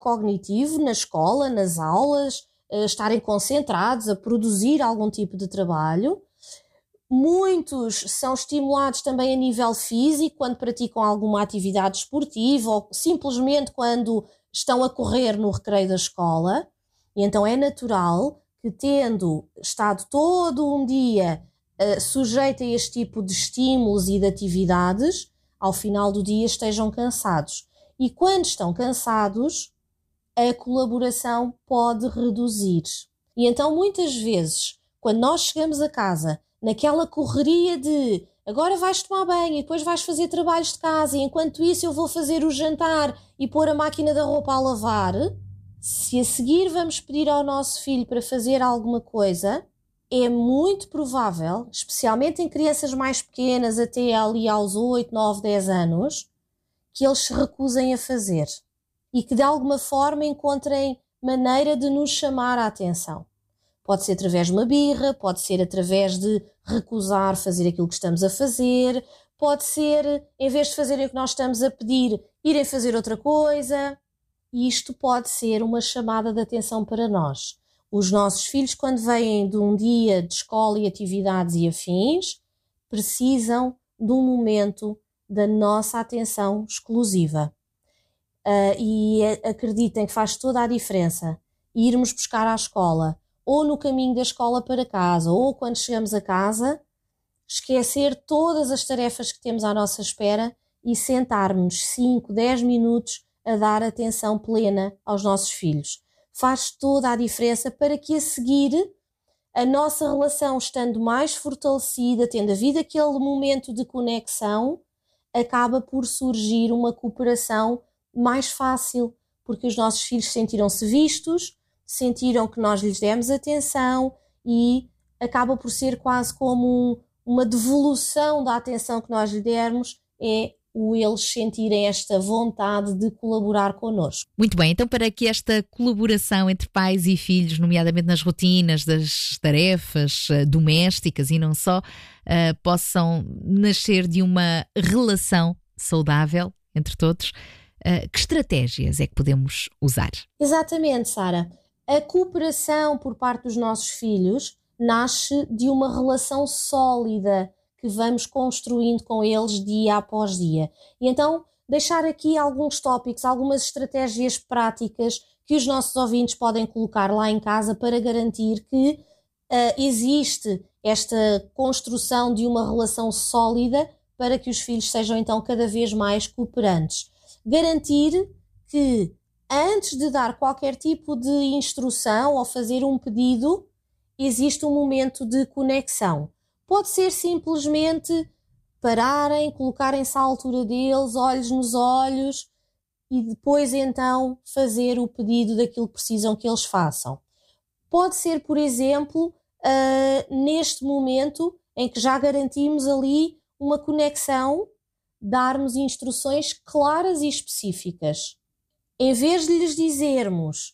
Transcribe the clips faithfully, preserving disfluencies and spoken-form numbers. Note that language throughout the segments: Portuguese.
cognitivo na escola, nas aulas, uh, estarem concentrados a produzir algum tipo de trabalho. Muitos são estimulados também a nível físico, quando praticam alguma atividade esportiva ou simplesmente quando estão a correr no recreio da escola. E então é natural que, tendo estado todo um dia uh, sujeito a este tipo de estímulos e de atividades, ao final do dia estejam cansados. E quando estão cansados, a colaboração pode reduzir. E então muitas vezes, quando nós chegamos a casa, naquela correria de agora vais tomar banho e depois vais fazer trabalhos de casa e enquanto isso eu vou fazer o jantar e pôr a máquina da roupa a lavar, se a seguir vamos pedir ao nosso filho para fazer alguma coisa, é muito provável, especialmente em crianças mais pequenas, até ali aos oito, nove, dez anos, que eles se recusem a fazer e que de alguma forma encontrem maneira de nos chamar a atenção. Pode ser através de uma birra, pode ser através de recusar fazer aquilo que estamos a fazer, pode ser, em vez de fazerem o que nós estamos a pedir, irem fazer outra coisa. E isto pode ser uma chamada de atenção para nós. Os nossos filhos, quando vêm de um dia de escola e atividades e afins, precisam de um momento da nossa atenção exclusiva. Uh, e acreditem que faz toda a diferença irmos buscar à escola, ou no caminho da escola para casa, ou quando chegamos a casa, esquecer todas as tarefas que temos à nossa espera e sentarmos cinco, dez minutos a dar atenção plena aos nossos filhos. Faz toda a diferença para que a seguir a nossa relação, estando mais fortalecida, tendo havido aquele momento de conexão, acaba por surgir uma cooperação mais fácil, porque os nossos filhos sentiram-se vistos, sentiram que nós lhes demos atenção e acaba por ser quase como um, uma devolução da atenção que nós lhe dermos, é o eles sentirem esta vontade de colaborar connosco. Muito bem, então para que esta colaboração entre pais e filhos, nomeadamente nas rotinas das tarefas uh, domésticas e não só, uh, possam nascer de uma relação saudável entre todos, uh, que estratégias é que podemos usar? Exatamente, Sara. A cooperação por parte dos nossos filhos nasce de uma relação sólida que vamos construindo com eles dia após dia. E então, deixar aqui alguns tópicos, algumas estratégias práticas que os nossos ouvintes podem colocar lá em casa para garantir que uh, existe esta construção de uma relação sólida para que os filhos sejam então cada vez mais cooperantes. Garantir que antes de dar qualquer tipo de instrução ou fazer um pedido, existe um momento de conexão. Pode ser simplesmente pararem, colocarem-se à altura deles, olhos nos olhos, e depois então fazer o pedido daquilo que precisam que eles façam. Pode ser, por exemplo, uh, neste momento em que já garantimos ali uma conexão, darmos instruções claras e específicas. Em vez de lhes dizermos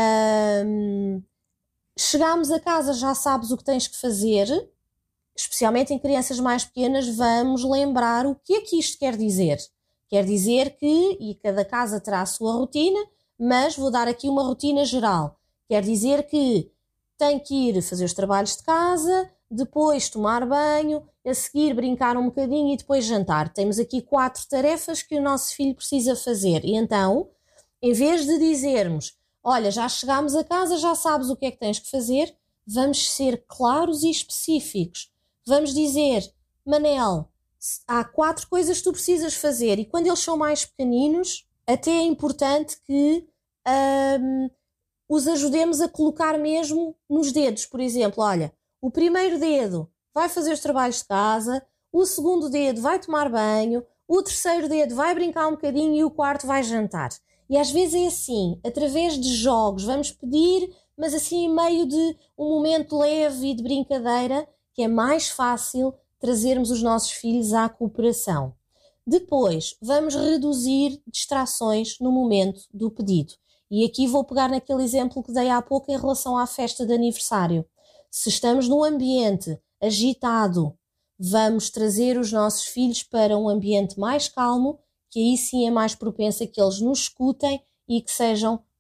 uh, chegamos a casa, já sabes o que tens que fazer, especialmente em crianças mais pequenas, vamos lembrar o que é que isto quer dizer. Quer dizer que, e cada casa terá a sua rotina, mas vou dar aqui uma rotina geral. Quer dizer que tem que ir fazer os trabalhos de casa, depois tomar banho, a seguir brincar um bocadinho e depois jantar. Temos aqui quatro tarefas que o nosso filho precisa fazer. E então, em vez de dizermos, olha, já chegámos a casa, já sabes o que é que tens que fazer, vamos ser claros e específicos. Vamos dizer, Manel, há quatro coisas que tu precisas fazer e quando eles são mais pequeninos, até é importante que hum, os ajudemos a colocar mesmo nos dedos. Por exemplo, olha, o primeiro dedo vai fazer os trabalhos de casa, o segundo dedo vai tomar banho, o terceiro dedo vai brincar um bocadinho e o quarto vai jantar. E às vezes é assim, através de jogos, vamos pedir, mas assim em meio de um momento leve e de brincadeira, que é mais fácil trazermos os nossos filhos à cooperação. Depois, vamos reduzir distrações no momento do pedido. E aqui vou pegar naquele exemplo que dei há pouco em relação à festa de aniversário. Se estamos num ambiente agitado, vamos trazer os nossos filhos para um ambiente mais calmo, que aí sim é mais propenso a que eles nos escutem e que sejam